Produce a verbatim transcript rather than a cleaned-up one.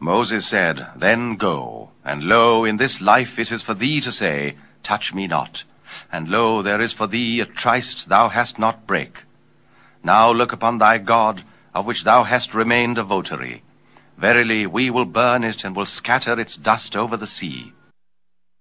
Moses said, Then go, and lo, in this life it is for thee to say, Touch me not. And lo, there is for thee a tryst thou hast not break. Now look upon thy God, of which thou hast remained a votary. Verily, we will burn it, and will scatter its dust over the sea.